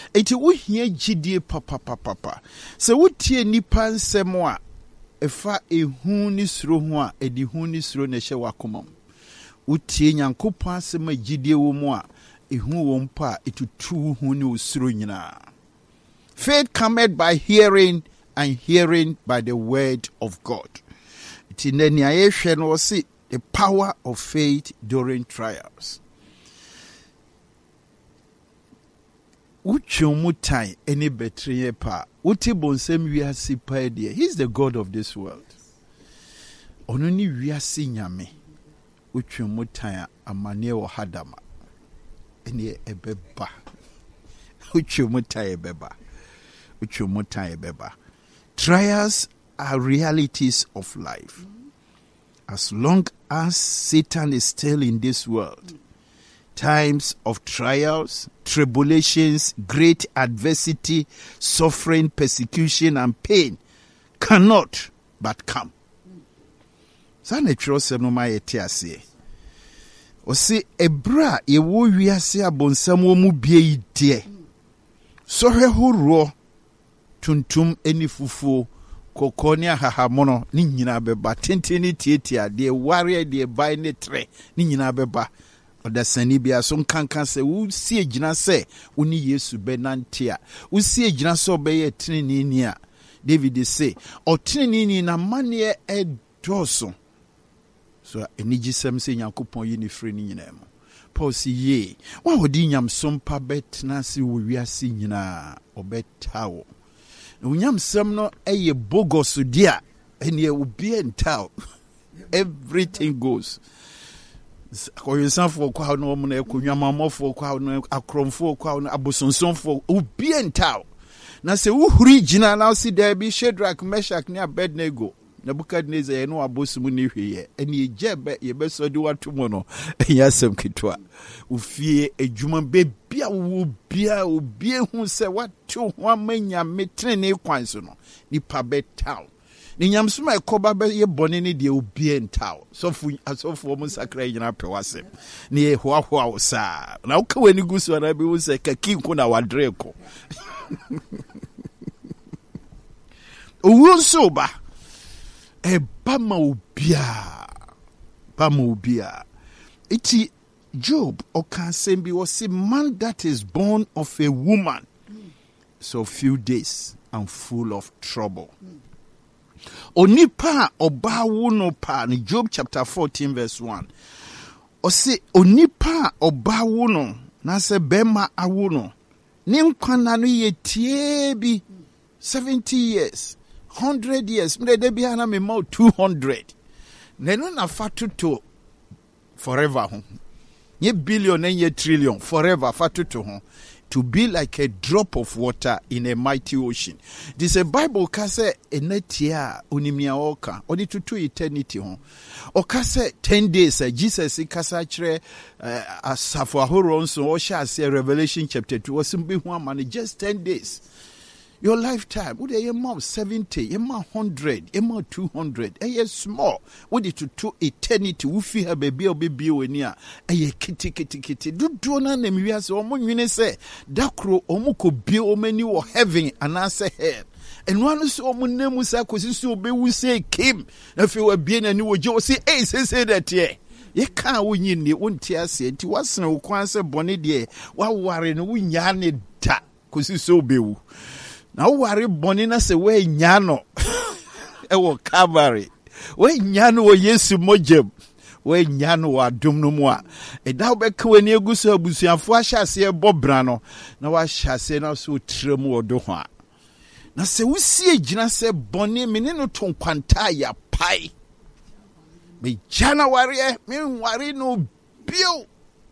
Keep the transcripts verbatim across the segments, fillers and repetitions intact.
Eti wohia gidie papa papa papa. Se wotie nipa nsɛm a efa ehu ni suro ho a edi hu ni suro na hye wakoma. Wotie Nyankopɔn asɛm a gidie wo mu a ehu wo mpa etutu hu ni usuro nyina. Faith cometh by hearing, and hearing by the word of God. Iti neni ayehwe no se the power of faith during trials. Uchumutai any betrayal pa. Uti bonsem wiase pa dia. He's the God of this world. Ononi wiase nyame. Uchumutai amane wo hadama. Eni ebeba. Uchumutai ebeba. Uchumutai ebeba. Trials are realities of life. As long as Satan is still in this world, times of trials, tribulations, great adversity, suffering, persecution, and pain cannot but come. Sana trust no ma yeti ase. O se ebra ye wo wiase abonsam wo mu bie ide. So hwe horo tuntum eni fufuo kokoni ahahamono ni nyina beba tenteni tietia de ware de bai ne tre ni nyina beba odasani bia so nkankan se wo sie gina se woni Yesu benantia wo sie gina so obeye tinini ni a David say otinini na mane e doso so eniji sem se Nyankopon yi ni frɛ ni nyina mu Paul si ye wa odi nyam sompa betna se wo wiase nyina obetawo Unyam semno eye bogos dia ene obi entao everything goes koyensanfo kwa no mo na ekonwamamofo kwa no akromfo kwa no abosonsonfo obi entao na se uhuri gina na si there bi Shadrach Meshach ne Abednego Nebukadnezar ye no abosumu ne hweye ene ejebe ye besodi watomo no yasem kitwa ufie ejuma bebia wo bia obi hu se watu ho amanya metrene kwanso no nipa betaw ni nyamsoma ekoba be ye bone ne de obi entaw sofu asofu mo sakra nyina pewasem ne ye hoahoa wo sa na uka weni gusu na bi wo se kakinko na wadreko owo so ba e bama ubia bama ubia iti Job okansembi was a man that is born of a woman so few days and full of trouble. Onipa oba wuno pa ni Job chapter fourteen verse one. Ose onipa oba wuno na se bema awuno ni nkwana no yetie bi seventy years hundred years mre de bi ana me ma two hundred nenu na fatu to forever ho ye billion and ye trillion forever fatu to ho to be like a drop of water in a mighty ocean. This a Bible kase enetia onimia oka odi to eternity ho okase ten days uh, Jesus kasa kire uh, asafo ahoro nso o sha say Revelation chapter two was be hu amane just ten days. Your lifetime, would a mom seventy, a mom hundred, a mom two hundred, a year small, would it to two eternity, woofy her baby or baby when ya, a ye kitty kitty kitty, do do none them we as omo you say, Dakro omoko be o many or heaven and answer her. And one is omo name was acquisition be we say came, if you were being a new Joe say, hey, say say that ye. Ye can't win ye, you won't tear say, it wasn't no quansa bonnet dear, while worrying win yarny ta, cause you so be. Now worry bonina se we nyano ewo Calvary we nyano wo Yesu mojem we nyano wa dum no mu a e da be ka wani egusu abusuafo ahyase e bobra no na wa hyase na so trem wo do ho a na se wusie gina se boni mene no tonkwanta ya pai me January me worry no bio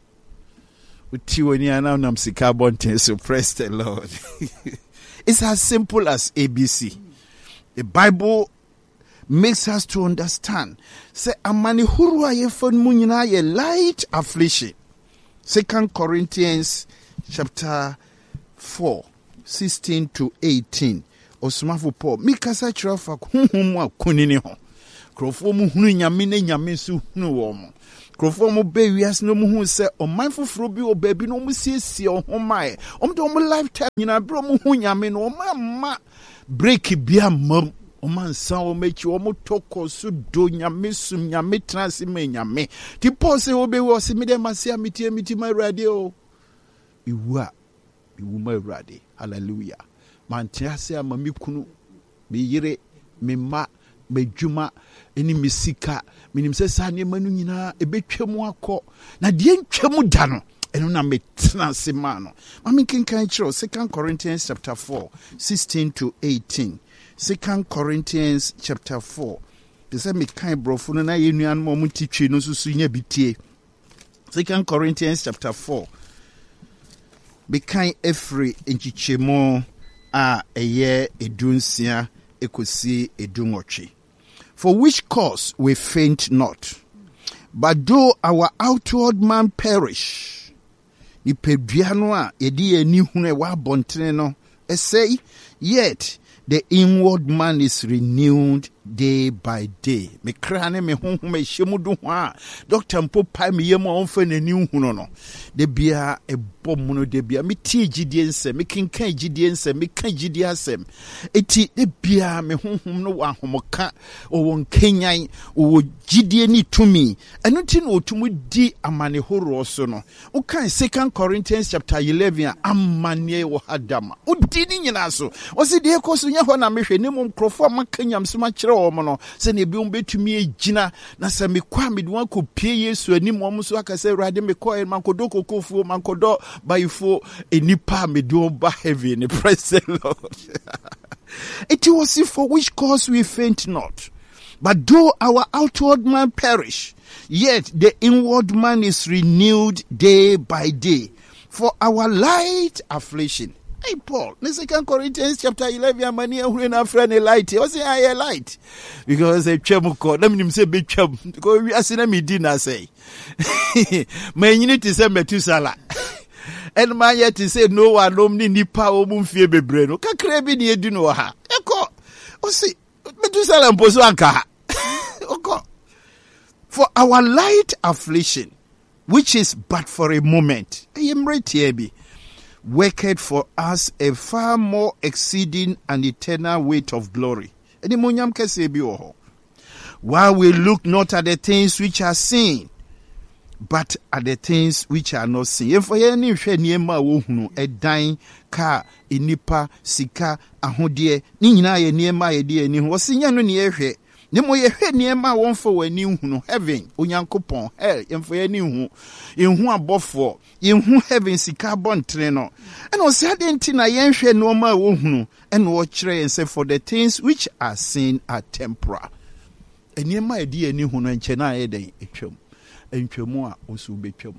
uti woni ana nam sika bonten so praise the Lord. It's as simple as A B C. The Bible makes us to understand. Say amani huru ayefon munyina ye light affliction. Second Corinthians chapter four, sixteen to eighteen. Osmafo Paul. Mikasa chirafa hunhumu akunini ho. Krofo mu hunu nyame ne nyame su hunu wo mo. Krofo mo be wias no mu hu se oman foforo bi o baabi no mo siesie o ho mae om de om lifetime nyina bro mo hu nyame no ma ma break bia mam oman san o mechi o mo toko so do nyame sum nyame transi me nyame ti pose o be wo se me dem asia metie meti ma awurade o iwu a iwu ma awurade hallelujah man tia se amami kunu me yire me ma me dwuma eni misika minim se sa ne manu nyina ebetwam akọ na de ntwam da no eno na metena se ma no ma me kenkan kiro Second Corinthians chapter four sixteen to eighteen. Second Corinthians chapter four. They say me kan brofo no na yenuan mo mutitwe no susu nya bitie. Second Corinthians chapter four. Be kan efri enchichemo a eye edunsia ekosi edunotwe. For which cause we faint not, but though our outward man perish, ni pedriano a yedi eni hune wa bontene no, say, yet the inward man is renewed day by day. Me krane me honhom me hyemudu ho a doctor mpo pai me yem onfa nani hunu no. De bia ebom no de bia me tie gidie nsem me kenkan gidie nsem me kan gidie asem. Eti de bia me honhom no wa homoka o won kenyan o gidie ni tumi. Eno ti no otumu di amane horo so no. O kan Second Corinthians chapter eleven amane wo hadama. O di ni nyina so. O se de ekoso nya ho na mehwe ne mom krofo amakanyam so ma kire wo mo no. Se ne bi betumi egina na se me kwa me duan ko pie Yesu anim wo so aka se Awurade me ko man kodo kokofuo man kodo bayifo enipa me do ba heaven. Praise the Lord. It was for which cause we faint not. But though our outward man perish, yet the inward man is renewed day by day. For our light affliction. Hey Paul, in Second Corinthians chapter eleven, many are when a friend a light. I say I a light because a chemuko. Let me say big chum because we are seeing me dinner say. My unit is a metusala. And my yet is say no one no ni nipa o mumfie bebre no. Ka krebi ni edu no ha. Eko. O see metusala mposo anka. Oko. For our light affliction, which is but for a moment. I am right here be. Worketh for us a far more exceeding and eternal weight of glory. While we look not at the things which are seen, but at the things which are not seen. If we any niema wohunu edan ka enipa sika ahodie ni nyina ye niema ye die ni ho sinya no ne ehwe ne mo ye hwe niema wonfo wani hunu heaven onyankopon hell yemfo ye ni hu enhu abofo yenhu heaven sika bontre no and o say adenti na yenhwe no ma wohunu and wo kire yen say for the things which are seen are temporal eniema ye die ni hu no enche na ye den etwam entwemu a osu betwam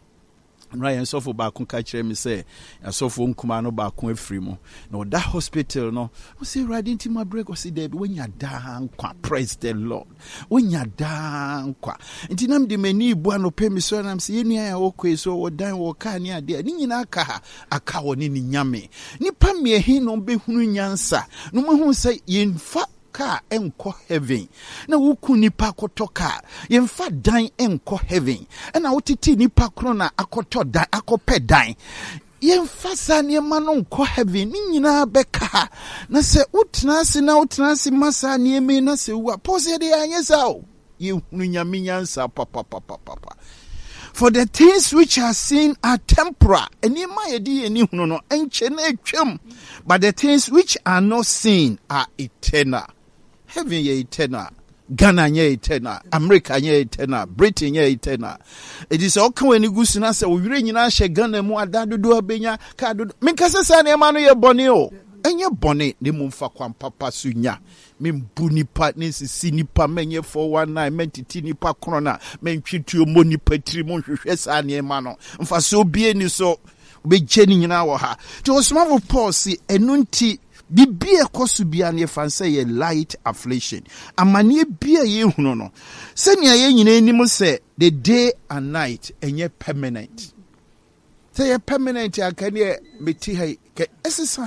Ryan sofo ba kun ka kire me say asofo nkuma no ba kun afiri mu na oda hospital no o say radin ti ma break o say there when ya da nkwa praise the Lord when ya da nkwa nti nam de mani ibu ano pe mi so nam say yenu ya okwe so odan wo ka ni ade ni nyina aka ha aka wo ni nyame ni pa me hin no be hunu nyansa no mo hu say yemfa ka enko heaven na wuku nipa akoto ka yemfa dan enko heaven na wotiti nipa kro na akoto dan akope dan yemfa sa ne ma no enko heaven ni nyina beka na se utna se na utna se masa ne me na se wa pose de anyesa o ye hunu nyame nyansa papa papa papa. For the things which are seen are temporal. Eni ma yedi eni hunu no enche na etwam. But the things which are not seen are eternal. Heaven ye eternal. Ghana ye eternal. America ye eternal. Britain ye eternal. It is all come when you go to say, we really not share Ghana mo adado do abenya ka do. Me kasa sa ne ma no ye boni o. Enye boni ne mo mfa kwam papa sunya. Me mbuni partner si nipa menye four one nine mentiti nipa krona men twitu mo nipa tri mo hwehwe sa ne ma no. Mfa so bie ni so be jeni nyina wo ha. To osma Paul si enunti bibie kosu bia ne fanse ye light affliction amane bia ye hunu no se ne ye nyina anim se the day and night enye permanent say ye permanent akane meti hai ke esisa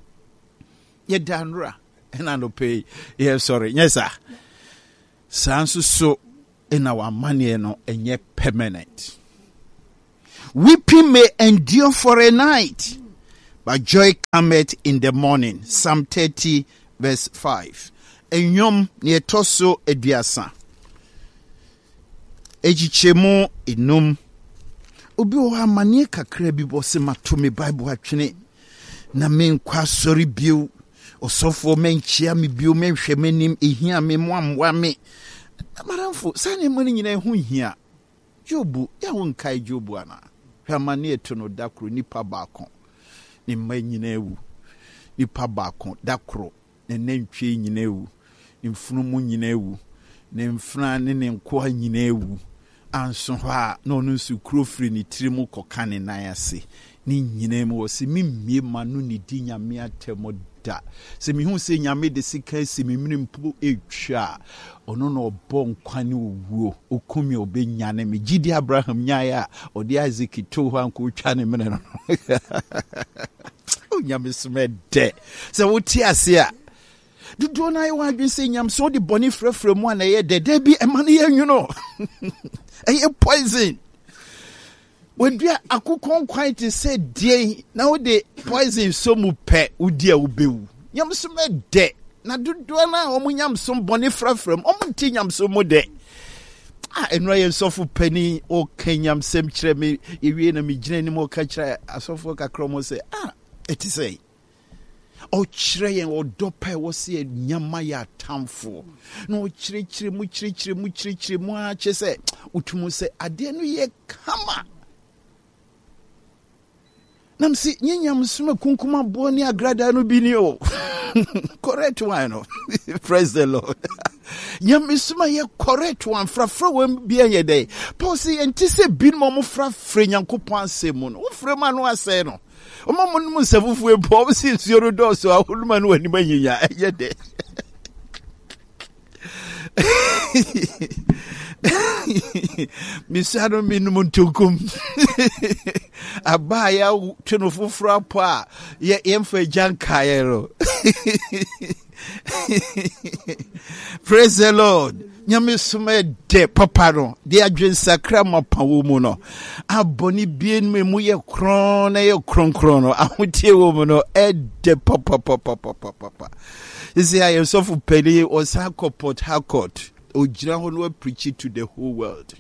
ye danra ena no pay ye sorry yes sir sansu so ena wa mane no enye permanent. Weeping may endure for a night, but joy cometh in the morning. Psalm thirty, verse five. Enyom ne etoso eduasa. Ejichemu enum. Obi o amane kakra bi bo se mato me Bible atwene. Na men kwa sori bio. Osofo menchia me bio menhwe manim ehia me moamwa me. Maramfo sane mani nyina hu hia. Jobu ya wonkai Jobu ana. Hwamane eto no dakro nipa baako. Ni mma nyina ewu. Nipa baako dakro ne nantwie nyina ewu. Ni mfunumu nyina ewu. Ne mfra ne ne nkoa nyina ewu. Anso ha no no su krofri ni tirimu kokane nan ase. Ni nyina mu wo se mimmie manu ni di nyame atemo da. Se mi hu se nyame de sika se mi mrimpo etwa. Ono no obo nkwane owuo. Okumi obenya me gidi Abraham nyaaya odi Isaac to ho anko twa ne mene no. O nyame sme de. Se wo ti ase a dudu na ye wa dwen se nyam so de boni frefre mu ana ye de de bi e man ye nwuno. Eye poison. When we are akukon quite to say day now the poison so mu pe udi a ubewu. Nyam so me de. Na dudu na omu nyam so boni frefrem. Omu ti nyam so mu de. Ah enwa ye sofu pani o kenyam sem kire me ewie na me gina ni mo ka kire asofo kakro mo say ah eti say o kire yen o dope wo se nyama ya tamfo na o kire kire mu kire kire mu kire kire mu a che se utumu se ade no ye kama nam si nyanyam suma kunkuma bo ni agrada no bi ni o correct one no praise the Lord. Nyam suma ye correct one frafra wam bia ye dey Paul say enti se bin mo mo frafra nyankopon asemu no wo frɛ ma no asɛ no o ma mo no sefufu e po si nsuoro do so ahuluma no ani manyinya ye dey misado minum ntukum abaya tweno fufura po a ye yemfa jankaero. Praise the Lord. Nyame sume de papa no de adwen sakra mapawo mu no aboni bien me mu ye kron na ye kron kron no ahotie wo mu no e de papa papa papa papa. Isi I am so for peli or Sako Port Harcourt or Jirahonwa preach it to the whole world.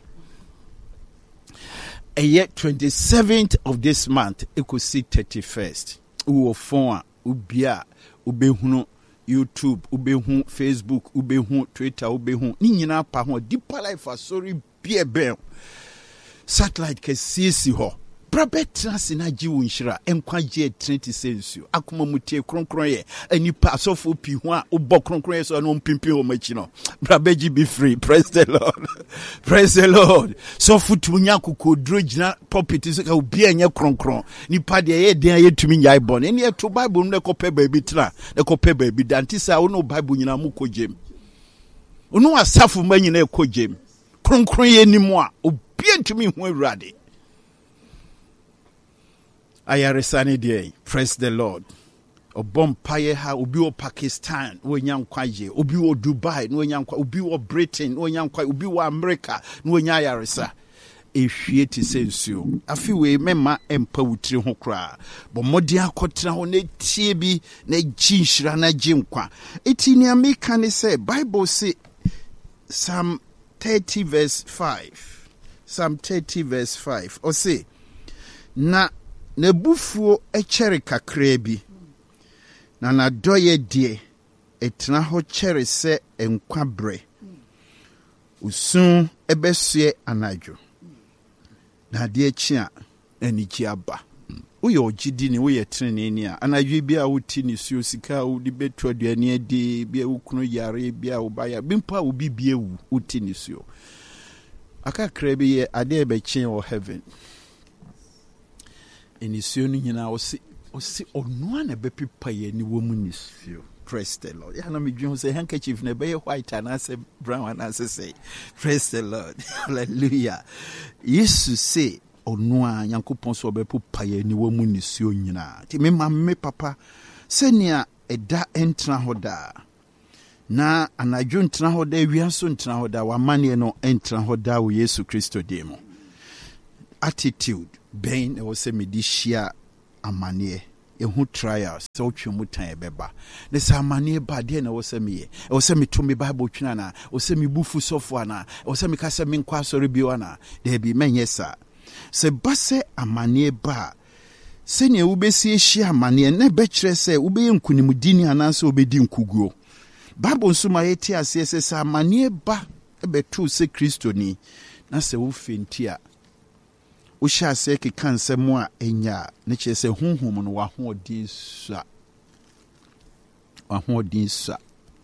And yet twenty-seventh of this month it could see thirty-first. Uo phone ubia ubehuno YouTube, ubehu Facebook, ubehu Twitter, ubehu ni nyina pa ho deeper life asori bie ben satellite ke sisi ho brabetra sinaji wonhira enkwaje twenty sensu akoma mutie kronkron ye anipa asofo pi ho a obọ kronkron ye so no mpimpi ho machi no brabeji be free. Praise the Lord. Praise the Lord. So futunya kokodro gina pulpit so ka obi anya kronkron nipa de ye den ye tumi nyai bon eni eto Bible no ekope ba bi tra ekope ba bi danti sa wo no Bible nyina mu kojem onu asafo ma nyina ekojem kronkron ye nimu a obi antumi ho awurade ayaresani dey. Praise the Lord. Obom paye ha obi wo Pakistan wo nyankwaje obi wo Dubai no nyankwa obi wo Britain no nyankwa obi wo America no nya ayaresa ehwie ti sensuo afi we mema empa wutiri ho kra bo modi akotra ho na tie bi na ginhira na ginkwa eti ni America ne say Bible say Psalm thirty verse five. Psalm thirty verse five o say na nebufuo echere kakra bi na na doye die etna ho chere se enkwabre usun ebesue anadwo na de echi a aniki aba uye ogidi ni uye trene ni a anadwo bia wuti ni suo sika wudi beto aduane adi bia wukunu yare bia ubaya bimpa ubi bia wu wuti ni suo akakra bi ye ade ebechi wo heaven enisuo no nyina wo si o si onu ana be pipa ye ni wo mu nisio. Praise the Lord. Ya na me dwen say handkerchief na be white and say brown and say praise the Lord. Hallelujah. Jesus say onu a Yankopon so be pipa ye ni wo mu nisio nyina. Ti me ma me papa senia eda entra hoda na anadwo ntra hoda wiaso ntra hoda wa mane no entra hoda wo Yesu Kristo demo. attitude ben e wo se me di hia amane ehu trials so twemu tan ebeba ne sa amane ba de na wo se me ye e wo se me to me bible twina na wo se me bufu sofo ana wo se me ka se me nkwa sori bi wana de bi menye sa se base amane ba se ne wo besi ehia amane ne be kire se wo be nkunimdini ananse wo be di nkuguo bible nsuma yeti ase se sa amane ba e be tu se Kristo ni na se wo fenti a wo sha se ke kanse mu a enya ne che se hunhum no wa ho odin sa wa ho odin sa.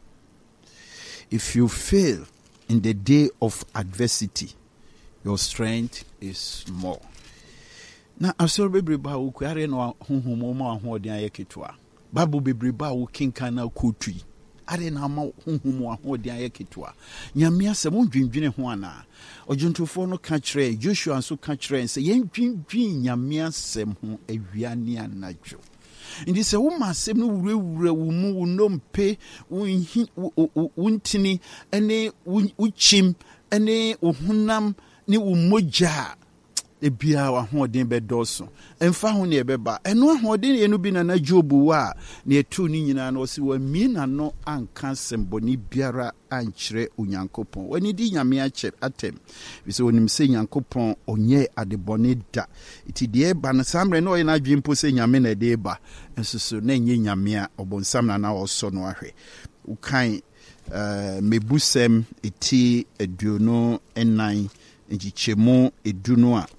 If you fail in the day of adversity, your strength is small. Na asoro bebre ba wo kware no hunhum mo ma ho odin ayeketwa bible bebre ba wo kinkan na kotui are na ma hunhum wa ho odin ayeketwa nyame asem ndwindwene ho ana ojuntofo no ka kire Joshua nso ka kire se yendwindwin nyame asem ho awiane anadwo ndi se wo masem no wurawura wo mu wo nompe wo hi wo ntini ene wo chim ene wo hunam ni wo moja ebia wa hoden be doso emfa ho ne ebeba eno hoden enu bi na na Jobu wa ne etu ni nyina no se wa mi na no anka semboni biara ankyere Onyankopon wani di nyame ache atem bi se onim se Nyankopon onye adebone da iti de ba na samre no na dwempo se nyame na de ba ensoso na nye nyame a obonsam na na oso no ahwe ukan uh, mebusem eti eduno enan njichemu eduno a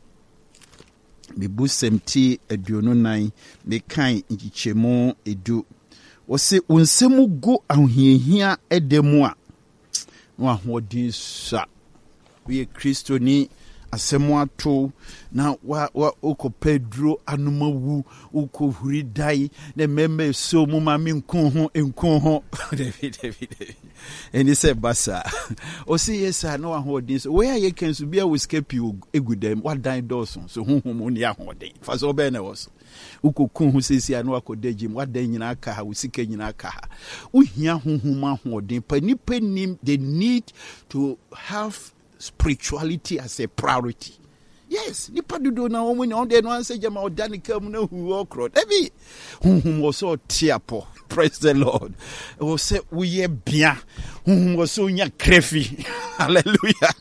mebusem ti eduno nan mekan njichemu edu wose unsemu go ahohiahia edemu a no ahodin sa we Kristo ni asemu ato na wa wa okopedro anomawu okohuri dai na meme so mu ma mi nkon ho nkon ho David David eni se basa o si yesa no ahodin so where ye can so bia we escape you egudem wa dan doson so honhom oni ahodin fa so be na was ukokun ho sesi anu akodagim wa dan nyina aka ha usika nyina aka ha uhia honhom ahodin pa ni panim they need to have spirituality as a priority. Yes, nipa dudu na omo ni onde no anse jama odanika mu na hu okro. Ebi hum was so tiapo. Praise the Lord. O se uye bia. Hum was so nya krefi. Hallelujah.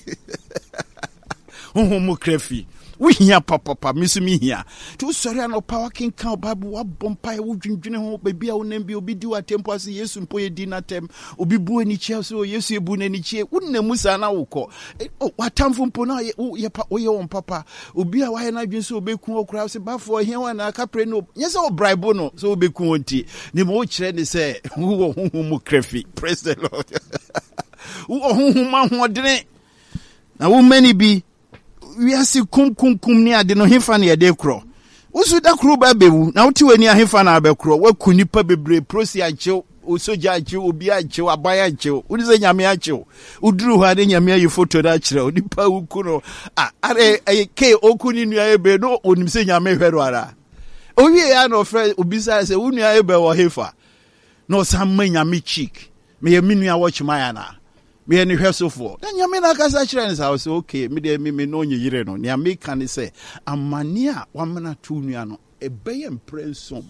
Hum krefi. We hear papa papa misumi here. To sorry no power king kan Bible wa bompa e wo dwindwene ho baby a wonam bi obi di wa tempo ase Yesu mpo ye di na tem obi bu ani chia so Yesu ebu na ni chia wonam musa na wokọ o watamfo mpo na ye pa o ye won papa obi a wa ye na dwen so obekun okura se bafo he wa na aka pre no nyese o bribe no so obekun onti ni mo kire ni se wo honhom mu krefi. Praise the Lord. Wo honhom ma hodene na wo mani bi we are see kum kum kum ni ade no hefa na yede kro usu da kro ba bewu na wuti wani hefa na be kro wa kunipa bebre prosi anche o soja anche obi anche abaya anche udi se nyame anche uduru ho ade nyame ayi photo da kire onipa ukuno ah are ke okuni nua ebe no onim se nyame hwero ara owie ya no fre obi sa se unua ebe wo hefa no samma nyame cheek me ye minua watch my na me any hwesofo na nyame na kasa kire nsa o say okay me de me me no nye yire no ne America ne say amane a wamana tu nua no ebeye mprenso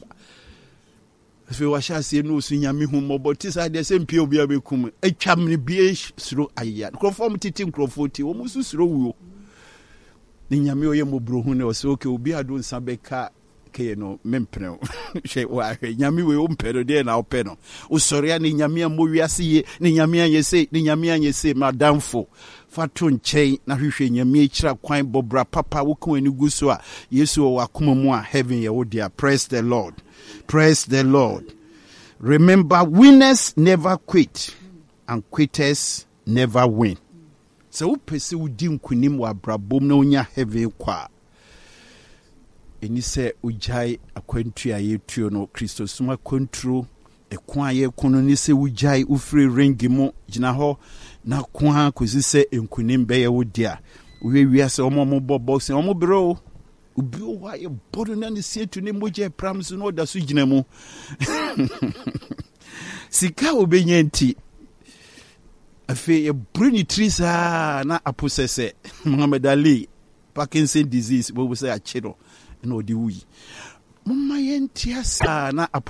fe wa sha se no su nyame hu moboti sa de se mpie obi abekum atwam ne bie suro aya krofom titi krofoti wo musu suro wuo ne nyame oye mobro hu ne o say okay obi ado nsa beka ke no mempene she wa nyame we ompero de na openo usori ani nyame amowiase ye ne nyame anyese ne nyame anyese madamfo fato nchen na hwehwe nyame akira kwan bobra papa wokon ani guso a Yesu o wakoma mu a heaven ye wo dia. Praise the Lord. Praise the Lord. Remember, winners never quit and quitters never win. So upese udi nkunim wa brabom na onya heaven kwa eni se ujai akwantu aye tuo no Kristo suma kontro ekwan aye kono ni se ujai ufiri ringi mu gina ho na kwa kozi se enkunim be ye wodia we wi ase omo mo box omo bro ubi o wa ye bodo na ni se tu ni moje prams no da su gina mu sika obenyanti afi ye bruni trisa na aposese Muhammad Ali Parkinson disease, we will say a chiro, no, the we. Mama yentia sa na